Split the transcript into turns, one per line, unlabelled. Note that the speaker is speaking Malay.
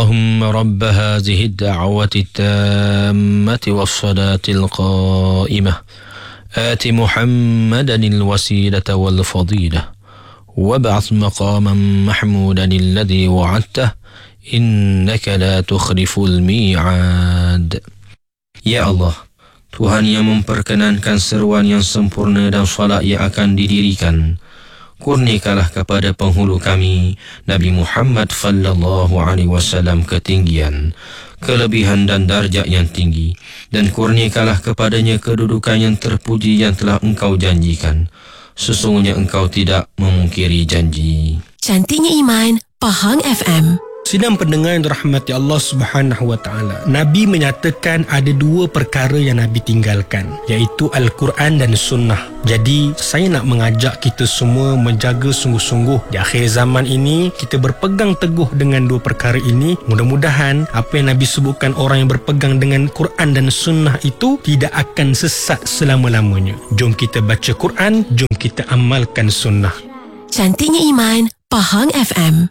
اللهم رب هذه الدعوة التامة والصلاة القائمة آت محمدا الوسيلة والفضيلة وابعث مقاما محمودا الذي وعدته إنك لا تخلف الميعاد. Ya Allah, Tuhan yang memperkenankan seruan yang sempurna dan salat yang akan didirikan, kurniakanlah kepada penghulu kami Nabi Muhammad sallallahu alaihi wasallam ketinggian, kelebihan dan darjat yang tinggi, dan kurniakanlah kepadanya kedudukan yang terpuji yang telah Engkau janjikan. Sesungguhnya Engkau tidak memungkiri janji.
Cantiknya Iman, Pahang FM.
Sidang pendengar yang dirahmati Allah Subhanahu wa taala. Nabi menyatakan ada dua perkara yang Nabi tinggalkan, iaitu Al-Quran dan Sunnah. Jadi saya nak mengajak kita semua menjaga sungguh-sungguh di akhir zaman ini, kita berpegang teguh dengan dua perkara ini. Mudah-mudahan apa yang Nabi sebutkan, orang yang berpegang dengan Quran dan Sunnah itu tidak akan sesat selama-lamanya. Jom kita baca Quran, jom kita amalkan Sunnah.
Cantiknya Iman, Pahang FM.